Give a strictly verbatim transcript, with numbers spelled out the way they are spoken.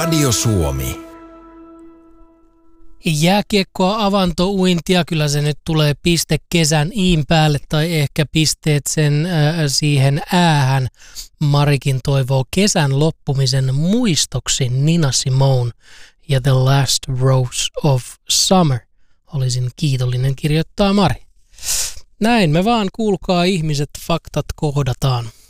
Radio Suomi. Jääkiekkoa, avantouintia, kyllä se nyt tulee piste kesän iin päälle tai ehkä pisteet sen äh, siihen äähän. Marikin toivoo kesän loppumisen muistoksi Nina Simone ja The Last Rose of Summer. Olisin kiitollinen, kirjoittaa Mari. Näin me vaan, kuulkaa ihmiset, faktat kohdataan.